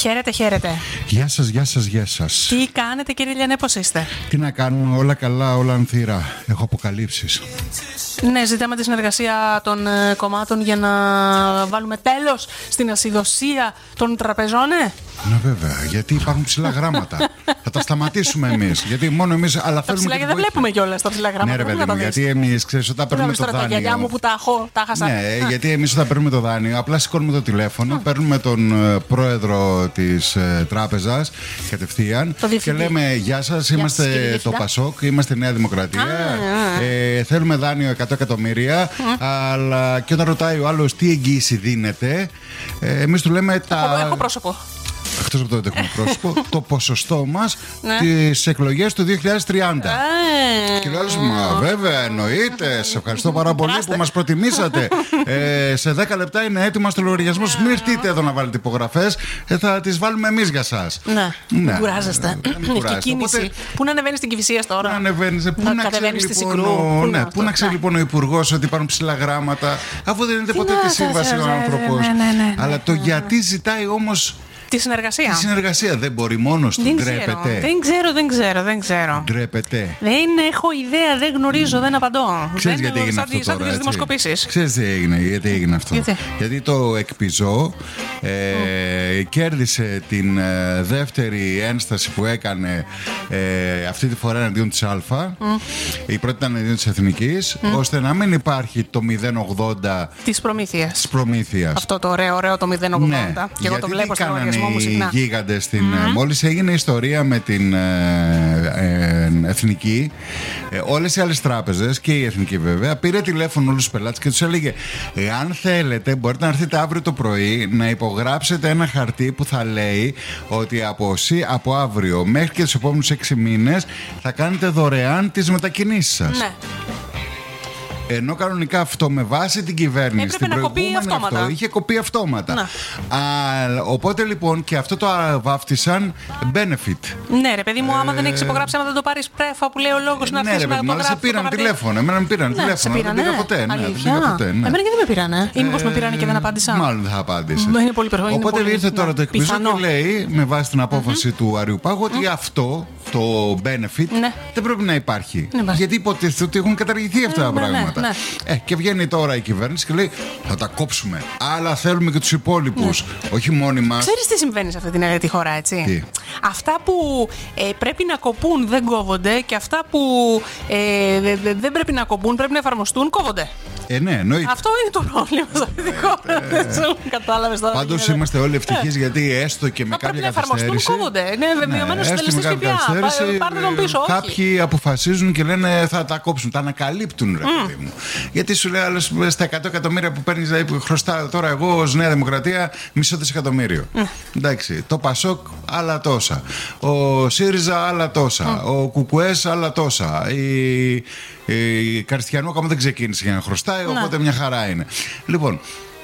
Χαίρετε, χαίρετε. Γεια σας, γεια σας, γεια σας. Τι κάνετε, κύριε Λιανέ, πώς είστε? Τι να κάνουμε, όλα καλά, όλα ανθυρά. Έχω αποκαλύψεις. Ναι, ζητάμε τη συνεργασία των κομμάτων για να βάλουμε τέλος στην ασυδοσία των τραπεζών, Ναι, βέβαια, γιατί υπάρχουν ψηλά γράμματα. Θα τα σταματήσουμε εμείς. Γιατί μόνο εμείς, αλλά θέλουμε. Τα ψηλά, δεν βλέπουμε κιόλας τα ψηλά γράμματα. Ναι, ρε παιδί μου, γιατί εμείς, ξέρεις, όταν παίρνουμε το δάνειο. Τα γυαλιά μου που τα έχω, τα χάσα. Ναι, γιατί εμείς όταν παίρνουμε το δάνειο, απλά σηκώνουμε το τηλέφωνο, παίρνουμε τον πρόεδρο της τράπεζας κατευθείαν και λέμε: Γεια σας, είμαστε το Πασόκ, είμαστε Νέα Δημοκρατία. Θέλουμε δάνειο 100 εκατομμύρια. Αλλά και όταν ρωτάει ο άλλος τι εγγύηση δίνεται, εμείς του λέμε Έχω πρόσωπο. Εκτός από το ότι έχουμε πρόσωπο, το ποσοστό μας τις εκλογές του 2030. Και λέω άλλος, μα βέβαια, εννοείται. Σε ευχαριστώ πάρα πολύ που μας προτιμήσατε. Σε 10 λεπτά είναι έτοιμος το λογαριασμός. Μην έρθετε εδώ να βάλετε υπογραφές. Θα τις βάλουμε εμείς για σας. Ναι, μην κουράζεστε. Έχει κίνηση. Πού να ανεβαίνει στην Κηφισίας τώρα? Πού να κατεβαίνει στη Συγκρού? Πού να ξέρει λοιπόν ο Υπουργός ότι υπάρχουν ψηλά γράμματα, αφού δεν είναι ποτέ τη σύμβαση ο άνθρωπος. Αλλά το γιατί ζητάει όμως τη συνεργασία. Τη συνεργασία δεν μπορεί μόνος του. Ντρέπεται. Δεν ξέρω. Ντρέπεται. Δεν έχω ιδέα, δεν γνωρίζω, δεν απαντώ. Ξέρεις γιατί έγινε αυτό τώρα? Σαν τις δημοσκοπήσεις. Ξέρεις γιατί έγινε αυτό? Γιατί το Εκπιζό κέρδισε την δεύτερη ένσταση που έκανε αυτή τη φορά εναντίον της ΑΛΦΑ. Η πρώτη ήταν εναντίον της Εθνικής, ώστε να μην υπάρχει το 0,80 της προμήθειας. Αυτό το ωραίο το 0,80. Ναι. Και εγώ το βλέπω στο λογαριασμό μου συχνά. Οι γίγαντες στην. Μόλις έγινε ιστορία με την Εθνική, όλες οι άλλες τράπεζες και η Εθνική βέβαια πήρε τηλέφωνο όλους τους πελάτες και τους έλεγε: εάν θέλετε, μπορείτε να έρθετε αύριο το πρωί να υπογράψετε ένα χαρτί που θα λέει ότι από αύριο μέχρι και τους επόμενους 6 μήνες θα κάνετε δωρεάν τις μετακινήσεις σας. Ναι. Ενώ κανονικά αυτό με βάση την κυβέρνηση έπρεπε να κοπεί αυτόματα. Αυτό είχε κοπεί αυτόματα. Οπότε λοιπόν και αυτό το βάφτισαν benefit. Ναι, ρε παιδί μου, άμα δεν έχεις υπογράψει, άμα δεν το πάρεις πρέφα που λέει ο λόγος να αρχίσει να υπογράψει. Σε πήραν τηλέφωνο. Εμένα με πήραν τηλέφωνο. Δεν πήγα ποτέ. Εμένα και δεν με πήρανε. Ή μήπως με πήρανε και δεν απάντησα? Μάλλον δεν θα απάντησε. Οπότε ήρθε τώρα το Εκπιζό και λέει με βάση την απόφαση του Αριουπάγου ότι αυτό το benefit δεν πρέπει να υπάρχει. Γιατί υποτίθεται ότι έχουν καταργηθεί αυτά τα πράγματα. Και βγαίνει τώρα η κυβέρνηση και λέει: θα τα κόψουμε. Αλλά θέλουμε και τους υπόλοιπους. Όχι μόνοι μας. Ξέρεις τι συμβαίνει σε αυτή τη χώρα, έτσι? Τι? Αυτά που πρέπει να κοπούν δεν κόβονται και αυτά που δεν πρέπει να κοπούν, πρέπει να εφαρμοστούν, κόβονται. Ναι, εννοείται. Αυτό είναι το πρόβλημα σε αυτή τη χώρα. Δεν κατάλαβες τώρα. Πάντως είμαστε όλοι ευτυχείς γιατί έστω και με κάποια καθυστέρηση. Πρέπει να εφαρμοστούν, κόβονται. Είναι βεβαιωμένος συντελεστής ΦΠΑ. Πάρτε τον πίσω. Κάποιοι αποφασίζουν και λένε θα τα κόψουν. Τα ανακαλύπτουν, ρε παιδί μου. Γιατί σου λέει άλλος στα 100 εκατομμύρια που παίρνεις, δηλαδή που χρωστάω τώρα εγώ ως Νέα Δημοκρατία, μισό δισεκατομμύριο. Εντάξει. Το Πασόκ άλλα τόσα. Ο ΣΥΡΙΖΑ άλλα τόσα. Ο Κουκουές άλλα τόσα. Η Καριστιανού ακόμα δεν ξεκίνησε για να χρωστάει, οπότε μια χαρά είναι. Λοιπόν,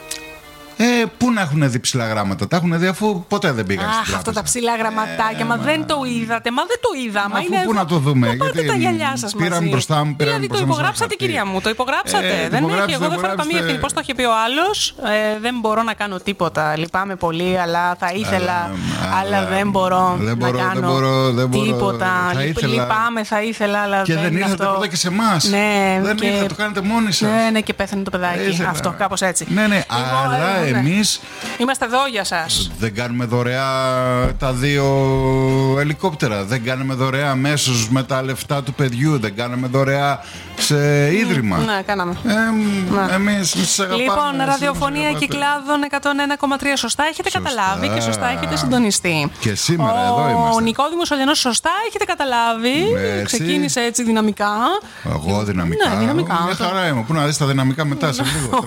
πού να έχουν δει ψηλά γράμματα? Τα έχουν δει αφού ποτέ δεν πήγαν στην τράπεζα. Αυτά τα ψηλά γραμματάκια, μα δεν το είδατε, μα δεν το είδαμε. Αφού πού να το δούμε? Πάρτε τα γυαλιά σας μαζί. Πήραν μπροστά μου, δηλαδή το υπογράψατε, κυρία μου, το υπογράψατε. Δεν έχει, εγώ δεν φέρω καμία ευθύνη. Πώς το είχε πει ο άλλος? Δεν μπορώ να κάνω τίποτα. Λυπάμαι πολύ, αλλά θα ήθελα. Αλλά δεν μπορώ να κάνω τίποτα. Λυπάμαι, θα ήθελα, αλλά και δεν ήρθατε πρώτα και σε εμάς. Δεν ήρθατε, το κάνετε μόνοι σας. Ναι, και πέθανε το παιδάκι. Αυτό, κάπως έτσι. Ναι, αλλά εμείς είμαστε εδώ για σας. Δεν κάνουμε δωρεά τα 2 ελικόπτερα. Δεν κάνουμε δωρεά αμέσως με τα λεφτά του παιδιού. Δεν κάνουμε δωρεά σε ίδρυμα. Ναι, κάναμε. Εμείς σας αγαπάμε. Λοιπόν, ραδιοφωνία Κυκλάδων 101,3. Σωστά έχετε καταλάβει και σωστά έχετε συντονιστεί. Και σήμερα εδώ είμαστε. Ο Νικόδημος Ολιανός σωστά έχετε καταλάβει. Ξεκίνησε έτσι δυναμικά. Εγώ δυναμικά. Ναι, δυναμικά. Μια χαρά είμαι. Πού να δεις τα δυναμικά μετά σε λίγο.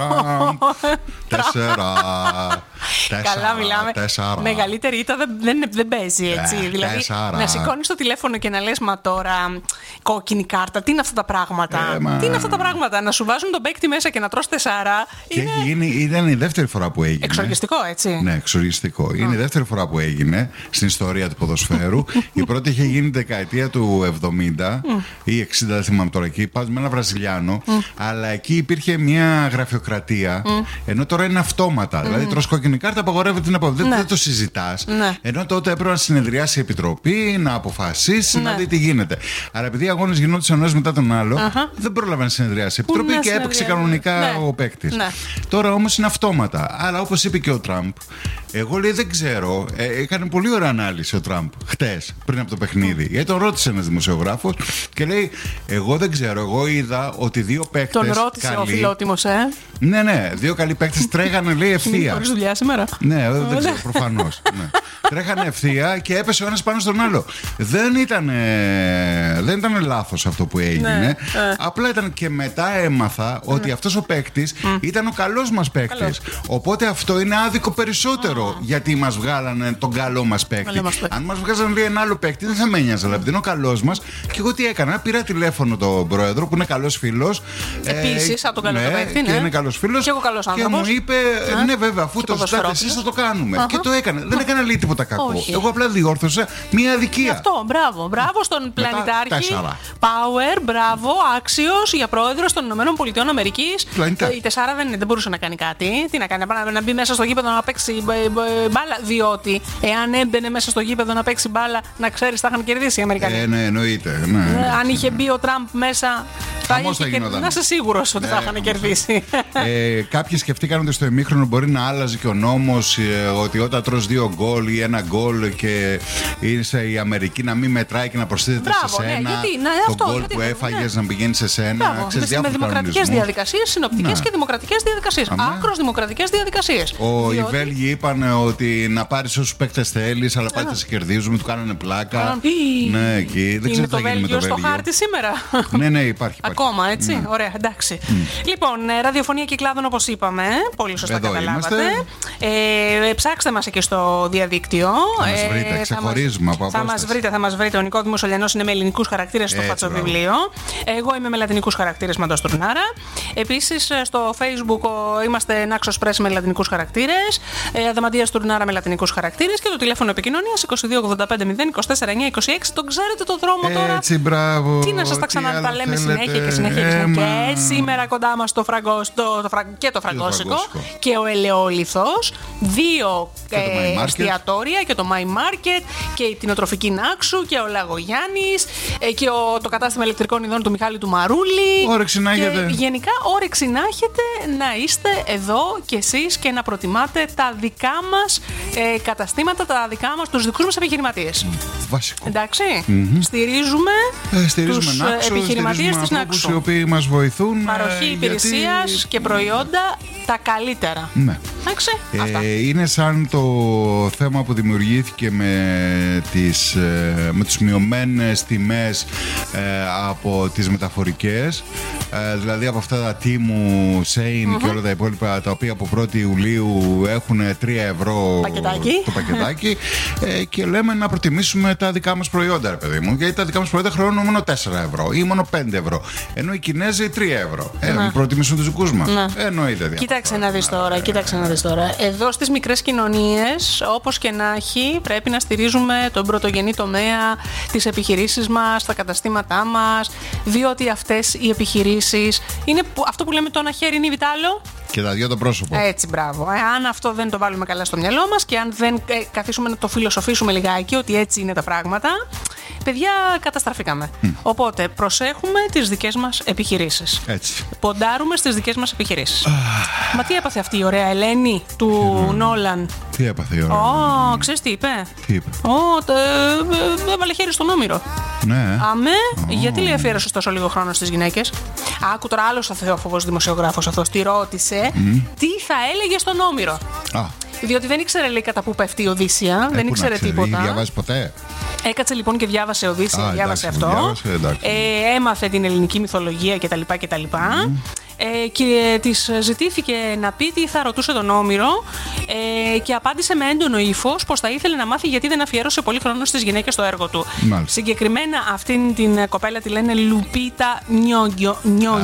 4. Καλά, μιλάμε. 4. Μεγαλύτερη ήττα δεν παίζει έτσι. Δηλαδή, 4. να σηκώνεις το τηλέφωνο και να λες, μα τώρα κόκκινη κάρτα, τι είναι αυτά τα πράγματα? Τι είναι αυτά τα πράγματα? Να σου βάζουν τον παίκτη μέσα και να τρως 4. Ήταν η δεύτερη φορά που έγινε. Εξοργιστικό, έτσι. Ναι, εξοργιστικό. Είναι η δεύτερη φορά που έγινε στην ιστορία του ποδοσφαίρου. Η πρώτη είχε γίνει δεκαετία του 70 ή 60, δεν θυμάμαι τώρα εκεί. Πάμε με ένα Βραζιλιάνο. Αλλά εκεί υπήρχε μια γραφειοκρατία. Ενώ τώρα είναι αυτόματα. Δηλαδή τρως κόκκινη κόκκινη κάρτα, απαγορεύεται την απόδοση. Δεν το συζητάς. Ναι. Ενώ τότε έπρεπε να συνεδριάσει η επιτροπή, να αποφασίσει, να δει τι γίνεται. Αλλά επειδή οι αγώνες γινόντουσαν ένας μετά τον άλλο, δεν πρόλαβε να συνεδριάσει η επιτροπή και έπαιξε κανονικά ο παίκτης. Ναι. Τώρα όμως είναι αυτόματα. Αλλά όπως είπε και ο Τραμπ, εγώ λέει δεν ξέρω. Έκανε πολύ ωραία ανάλυση ο Τραμπ χτες πριν από το παιχνίδι. Γιατί τον ρώτησε ένας δημοσιογράφος και λέει: εγώ δεν ξέρω. Εγώ είδα ότι δύο παίκτες. Τον ρώτησε ο φιλότιμος, Ναι, δύο καλοί παίκτες τρέχανε, λέει, ευθεία. Χωρίς δουλειά σήμερα. Ναι, δεν ξέρω, προφανώς. Ναι. Τρέχανε ευθεία και έπεσε ο ένας πάνω στον άλλο. Δεν ήταν λάθος αυτό που έγινε. Ναι. Απλά ήταν και μετά έμαθα ότι αυτός ο παίκτης ήταν ο καλός μας παίκτης. Οπότε αυτό είναι άδικο περισσότερο γιατί μας βγάλανε τον καλό μας παίκτη. Αν μας βγάζανε λέει, ένα άλλο παίκτη δεν θα με ένοιαζε, αλλά επειδή είναι ο καλός μας. Και εγώ τι έκανα, πήρα τηλέφωνο τον πρόεδρο που είναι καλός φίλος. Επίσης, από τον καλό παίκτη. Και είναι καλός φίλος. Και εγώ καλός άνθρωπος. Και μου είπε, ναι, βέβαια, αφού το ζητάτε εσείς θα το κάνουμε. Και το έκανε. Δεν έκανε λέει τίποτα κακό. Εγώ απλά διόρθωσα μία αδικία. Αυτό, μπράβο στον πλανητάρχη. Power, μπράβο, άξιος για πρόεδρος των Ηνωμένων Πολιτειών Αμερικής. Η Τεσάρα δεν μπορούσε να κάνει κάτι. Τι να κάνει, να μπει μέσα στο γήπεδο να παίξει μπάλα. Διότι εάν έμπαινε μέσα στο γήπεδο να παίξει μπάλα, να ξέρεις, θα είχαν κερδίσει οι Αμερικανοί. Ναι, εννοείται. Αν είχε μπει ο Τραμπ μέσα, να είσαι σίγουρος ότι θα είχαν κερδίσει. Κάποιοι σκεφτήκαν ότι στο ημίχρονο μπορεί να άλλαζε και ο νόμος, ότι όταν τρως 2 γκολ ή 1 γκολ και είσαι η Αμερική να μην μετράει και να προσθέτεται σε σένα. Το γκολ που έφαγες να πηγαίνει σε σένα. Με δημοκρατικές διαδικασίες, συνοπτικές και δημοκρατικές διαδικασίες. Άκρως δημοκρατικές διαδικασίες. Οι Βέλγοι είπαν ότι να πάρεις όσους παίκτες θέλεις, αλλά πάλι θα σε κερδίζουμε, του κάνανε πλάκα. Ναι, εκεί. Δεν ξέρω τι θα γίνει με το Βέλγιο. Στο χάρτη σήμερα. Ναι, υπάρχει. Ακόμα, έτσι. Ωραία, εντάξει. Λοιπόν, ραδιοφωνία Κυκλάδων, όπως είπαμε. Πολύ σωστά καταλάβατε. Ψάξτε μας εκεί στο διαδίκτυο. Θα μας βρείτε, ξεχωρίζουμε από απόσταση. Θα μας βρείτε. Ο Νικόδημος Ολιανός είναι με ελληνικούς χαρακτήρες στο φατσοβιβλίο. Εγώ είμαι με λατινικούς χαρακτήρες, Μαντός Τουρνάρα. Επίσης, στο Facebook είμαστε Naxos Press με λατινικούς χαρακτήρες. Αδαμαντίας Τουρνάρα με λατινικούς χαρακτήρες. Και το τηλέφωνο επικοινωνίας 2285 0 24 9 26. Τον ξέρετε το δρόμο τώρα. Έτσι, μπράβο. Τι να σας τα ξαναλέμε συνέχεια και συνέχεια. Και σήμερα κοντά μας το φραγκόσικο και ο ελαιόλιθος. 2 εστιατόρια και το My Market και η κτηνοτροφική Νάξου και ο Λαγογιάννης και το κατάστημα ηλεκτρικών ειδών του Μιχάλη του Μαρούλη. Όρεξη να έχετε. Γενικά όρεξη να έχετε να είστε εδώ κι εσείς και να προτιμάτε τα δικά μας καταστήματα, τα δικά μας, τους δικούς μας επιχειρηματίες. Βασικό. Εντάξει. Στηρίζουμε τους επιχειρηματίες της Νάξου. Οι οποίοι μας βοηθούν. Παροχή υπηρεσίας και προϊόντα τα καλύτερα. Ναι. Είναι σαν το θέμα που δημιουργήθηκε με τις μειωμένες τιμές από τις μεταφορικές, δηλαδή από αυτά τα Τίμου, Σέιν και όλα τα υπόλοιπα, τα οποία από 1η Ιουλίου έχουν 3 ευρώ το πακετάκι και λέμε να προτιμήσουμε τα δικά μας προϊόντα, ρε παιδί μου, γιατί τα δικά μας προϊόντα χρεώνουν μόνο 4 ευρώ ή μόνο 5 ευρώ, ενώ οι Κινέζοι 3 ευρώ. Προτιμήσουν τους δικούς μας. Εννοείται. Κοίταξε να δεις τώρα. Εδώ στις μικρές κοινωνίες, όπως και να έχει, πρέπει να στηρίζουμε τον πρωτογενή τομέα, τις επιχειρήσεις μας, τα καταστήματά μας, διότι αυτές οι επιχειρήσεις είναι αυτό που λέμε το ένα χέρι είναι βιτάλο. Και τα δυο το πρόσωπο. Έτσι, μπράβο. Αν αυτό δεν το βάλουμε καλά στο μυαλό μας και αν δεν καθίσουμε να το φιλοσοφήσουμε λιγάκι ότι έτσι είναι τα πράγματα, παιδιά, καταστραφήκαμε. Οπότε, προσέχουμε τις δικές μας επιχειρήσεις. Έτσι. Ποντάρουμε στις δικές μας επιχειρήσεις. Μα τι έπαθε αυτή η ωραία Ελένη του Νόλαν? Τι έπαθε η ωραία? Ξέρεις τι είπε? Τι είπε? Έβαλε χέρι στον Όμηρο. Ναι. Αμέ, γιατί λέει αφιέρωσε τόσο λίγο χρόνο στις γυναίκες? Άκου τώρα άλλος αθεόφοβος δημοσιογράφος αυτός. Τη ρώτησε τι θα έλεγε στον Όμηρο. Διότι δεν ήξερε, λέει, κατά πού πέφτει η Οδύσσια. Δεν ήξερε τίποτα. Δεν διαβάζει ποτέ. Έκατσε λοιπόν και διάβασε Οδύσσια, διάβασε αυτό. Έμαθε την ελληνική μυθολογία κτλ. Και της ζητήθηκε να πει τι θα ρωτούσε τον Όμηρο και απάντησε με έντονο ύφος πως θα ήθελε να μάθει γιατί δεν αφιέρωσε πολύ χρόνο στις γυναίκες στο έργο του. Μάλιστα. Συγκεκριμένα αυτήν την κοπέλα τη λένε Λουπίτα Νιόγκο.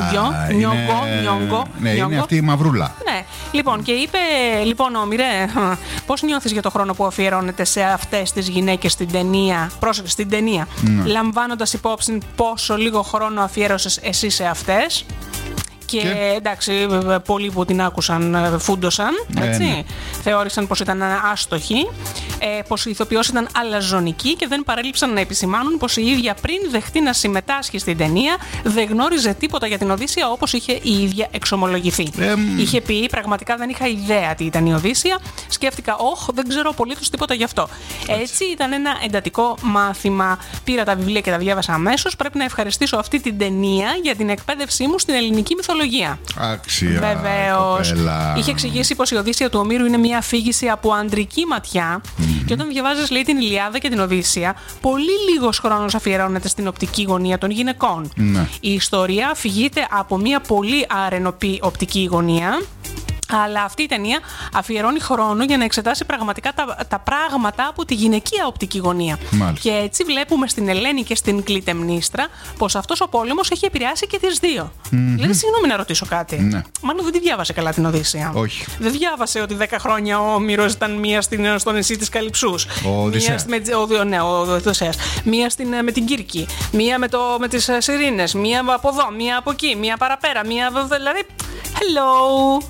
Ναι, είναι αυτή η μαυρούλα. Ναι. Λοιπόν, και είπε, λοιπόν, Όμηρε, πώς νιώθεις για το χρόνο που αφιερώνεται σε αυτές τις γυναίκες στην ταινία? Πρόσεχε, στην ταινία. Λαμβάνοντας υπόψη πόσο λίγο χρόνο αφιέρωσες εσύ σε αυτές. Και εντάξει, πολλοί που την άκουσαν φούντωσαν, έτσι. Ναι. Θεώρησαν πως ήταν άστοχη, πως η ηθοποιός ήταν αλαζονική και δεν παρέλειψαν να επισημάνουν πως η ίδια πριν δεχτεί να συμμετάσχει στην ταινία δεν γνώριζε τίποτα για την Οδύσσεια, όπως είχε η ίδια εξομολογηθεί. Είχε πει, πραγματικά δεν είχα ιδέα τι ήταν η Οδύσσεια. Σκέφτηκα, δεν ξέρω απολύτως τίποτα γι' αυτό. Έτσι ήταν ένα εντατικό μάθημα. Πήρα τα βιβλία και τα διάβασα αμέσως. Πρέπει να ευχαριστήσω αυτή την ταινία για την εκπαίδευσή μου στην ελληνική μυθολογία. Άξια. Βεβαίως. Είχε εξηγήσει πως η Οδύσσεια του Ομήρου είναι μια αφήγηση από ανδρική ματιά. Και όταν διαβάζεις, λέει, την Ηλιάδα και την Οδύσσεια, πολύ λίγος χρόνος αφιερώνεται στην οπτική γωνία των γυναικών. Η ιστορία αφηγείται από μια πολύ αρενοπή οπτική γωνία. Αλλά αυτή η ταινία αφιερώνει χρόνο για να εξετάσει πραγματικά τα πράγματα από τη γυναικεία οπτική γωνία. Μάλιστα. Και έτσι βλέπουμε στην Ελένη και στην Κλητεμνίστρα πως αυτός ο πόλεμος έχει επηρεάσει και τις δύο. Δηλαδή, συγγνώμη να ρωτήσω κάτι. Ναι. Μάλλον δεν τη διάβασε καλά την Οδύσσεια. Όχι. Δεν διάβασε ότι 10 χρόνια ο Όμηρος ήταν μία στο νησί της Καλυψούς. Ο Οδυσσέας. Ναι, ο Οδυσσέας. Μία με την Κύρκη. Μία με τις Σιρήνες. Μία από εδώ, μία από εκεί, μία παραπέρα. Δηλαδή. Hello.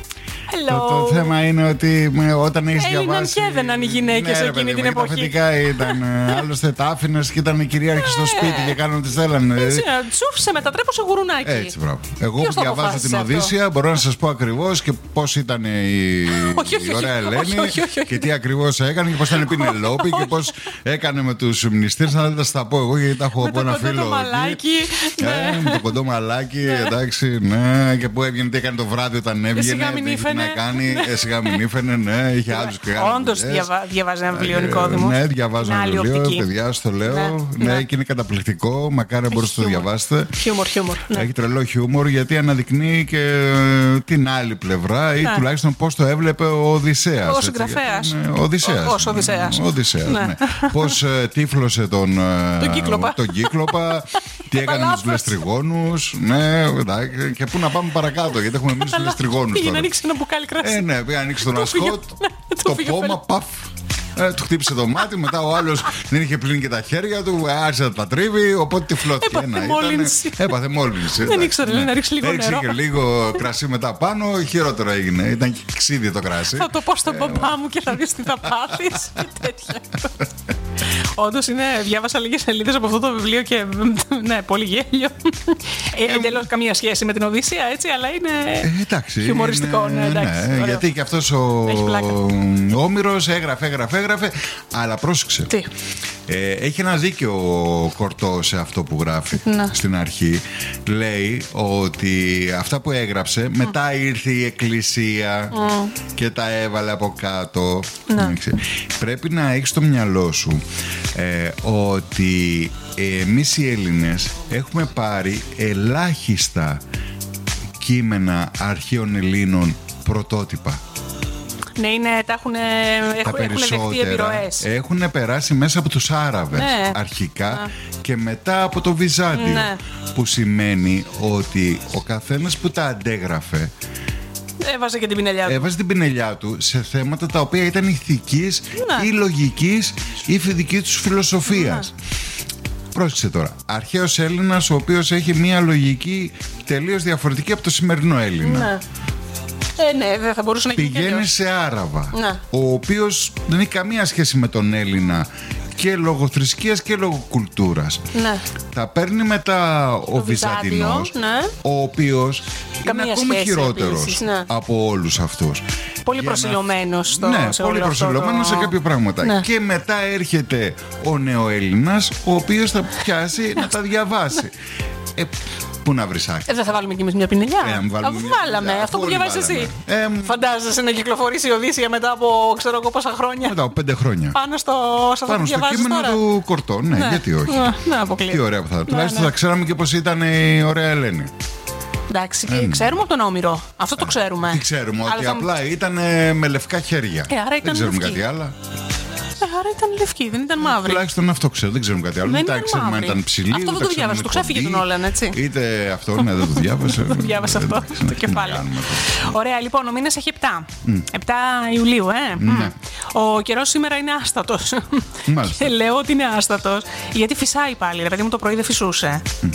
Το θέμα είναι ότι όταν έχεις διαβάσει. Και έδαιναν οι γυναίκες εκείνη την εποχή. Φυσικά ήταν. Άλλωστε τα άφηνες και ήταν κυρίαρχοι στο σπίτι και κάνουν ό,τι θέλανε. Τσουφ, σε μετατρέπω σε γουρουνάκι. Έτσι, μπράβο. Εγώ που διαβάζω την Οδύσσεια μπορώ να σας πω ακριβώς και πώς ήταν η ωραία Ελένη και τι ακριβώς έκανε και πώς ήταν η Πινελόπη και πώς έκανε με τους μνηστήρες. Να δεν τα πω εγώ γιατί τα έχω από ένα φίλο. Με το κοντό μαλάκι, εντάξει, ναι. Και που έβγαινε, τι έκανε το βράδυ όταν έβγαινε. Να κάνει, σιγά μην ήφαινε, ναι, είχε άλλους και άλλους. Όντως διαβάζει ένα βιβλίο Νικόδημος. Ναι, διαβάζω ένα βιβλίο, παιδιά, στο λέω. Ναι, και είναι καταπληκτικό, μακάρι να μπορείτε να το διαβάσετε. Χιούμορ. Έχει τρελό χιούμορ γιατί αναδεικνύει και την άλλη πλευρά ή τουλάχιστον πώς το έβλεπε ο Οδυσσέας. Ο συγγραφέας. Οδυσσέας, ναι. Πώς τύφλωσε τον Κύκλοπα, τι έκανε με τους λεστριγόνους. Ναι, και πού να πάμε παρακάτω, γιατί έχουμε μείνει στους λεστριγόνους. Πήγε να ανοίξει ένα μπουκάλι κρασί. Ναι, πήγε να ανοίξει τον ασκότ, το πόμα, παφ. Του χτύπησε το μάτι, μετά ο άλλος δεν είχε πλύνει και τα χέρια του, άρχισε να τα τρίβει, οπότε τυφλώθηκε. Έπαθε μόλυνση. Δεν ήξερε να ρίξει λίγο νερό. Έριξε και λίγο κρασί μετά πάνω, χειρότερο έγινε. Ήταν και ξύδι το κρασί. Θα το πω στον παπά μου και θα δεις τι θα πάθεις και τέτοια. Όντως διάβασα λίγες σελίδες από αυτό το βιβλίο και ναι, πολύ γέλιο. Εντελώς καμία σχέση με την Οδύσσεια, έτσι, αλλά είναι χιουμοριστικό. Γιατί και αυτός ο Όμηρος έγραφε, αλλά πρόσεξε. Τι? Έχει ένα δίκιο ο Κορτό σε αυτό που γράφει στην αρχή. Λέει ότι αυτά που έγραψε μετά ήρθε η Εκκλησία και τα έβαλε από κάτω. Πρέπει να έχεις στο μυαλό σου ότι εμείς οι Έλληνες έχουμε πάρει ελάχιστα κείμενα αρχαίων Ελλήνων πρωτότυπα. Ναι, έχουν δεχτεί επιρροές. Έχουν περάσει μέσα από τους Άραβες αρχικά και μετά από το Βυζάντιο. Που σημαίνει ότι ο καθένας που τα αντέγραφε έβαζε και την πινελιά του. Έβαζε την πινελιά του σε θέματα τα οποία ήταν ηθικής ή λογικής ή δική τους φιλοσοφίας. Πρόσεξε τώρα. Αρχαίος Έλληνας ο οποίος έχει μία λογική τελείως διαφορετική από το σημερινό Έλληνα. Ναι, δεν θα μπορούσε να γίνει. Πηγαίνει σε Άραβα, ο οποίος δεν έχει καμία σχέση με τον Έλληνα και λόγω θρησκείας και λόγω κουλτούρας. Τα παίρνει μετά ο Βυζαντινός, ο οποίος είναι ακόμη χειρότερος από όλους αυτούς. Πολύ προσιλωμένος πολύ προσιλωμένος σε κάποια πράγματα. Και μετά έρχεται ο νεοέλληνας, ο οποίος θα πιάσει να τα διαβάσει. Πού να βρεις άκρη. Δεν θα βάλουμε κι εμείς μια πινελιά. Αφού βάλαμε. Αυτό που διαβάζεις εσύ. Φαντάζεσαι να κυκλοφορήσει η Οδύσσεια μετά από ξέρω εγώ πόσα χρόνια. Μετά από 5 χρόνια. Πάνω στο κείμενο του Κορτό. Ναι, γιατί όχι. Τι ωραία που θα. Τουλάχιστον θα ξέραμε και πώς ήταν η ωραία Ελένη. Εντάξει, ξέρουμε από τον Όμηρο. Αυτό το ξέρουμε. Τι ξέρουμε, ότι απλά ήταν με λευκά χέρια. Δεν ξέρουμε κάτι άλλο. Άρα ήταν λευκή, δεν ήταν μαύρη. Τουλάχιστον αυτό ξέρω, δεν ξέρουμε κάτι άλλο. Δεν ξέρουμε αν ήταν ψηλή. Αυτό δεν το διάβασε, το ξέφυγε τον Όλαν, έτσι. Είτε αυτό, ναι, δεν το διάβασε. Δεν το διάβασε αυτό, το κεφάλι. Ωραία, λοιπόν, ο μήνας έχει 7. 7 Ιουλίου, Ο καιρός σήμερα είναι άστατος. Και λέω ότι είναι άστατος, γιατί φυσάει πάλι, ρε παιδί μου, το πρωί δεν φυσούσε.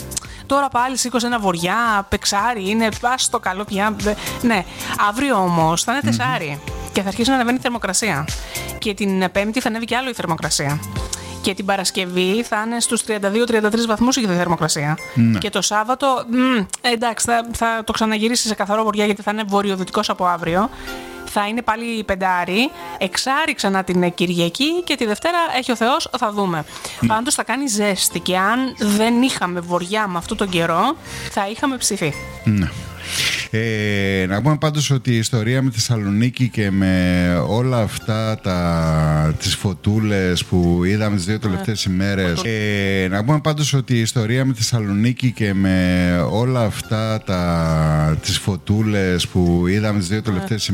τώρα πάλι σήκωσε ένα βοριά, πεξάρι, είναι πας το καλό πια. Ναι, αύριο όμως θα είναι τεσάρι και θα αρχίσει να ανεβαίνει η θερμοκρασία. Και την Πέμπτη θα ανέβει κι άλλο η θερμοκρασία. Και την Παρασκευή θα είναι στους 32-33 βαθμούς η θερμοκρασία. Ναι. Και το Σάββατο, εντάξει, θα το ξαναγυρίσει σε καθαρό βοριά γιατί θα είναι βορειοδυτικός από αύριο. Θα είναι πάλι πεντάρι, εξάρι ξανά την Κυριακή και τη Δευτέρα έχει ο Θεός, θα δούμε. Πάντως θα κάνει ζέστη και αν δεν είχαμε βοριά με αυτόν τον καιρό, θα είχαμε ψηφί. Ναι. Να πούμε πάντως ότι η ιστορία με τη Θεσσαλονίκη και με όλα αυτά τις φωτούλες που είδαμε τις 2 τελευταίες ημέρες, να πούμε πάντως ότι η ιστορία με τη Θεσσαλονίκη και με όλα αυτά τις φωτούλες που είδαμε τις 2 τελευταίες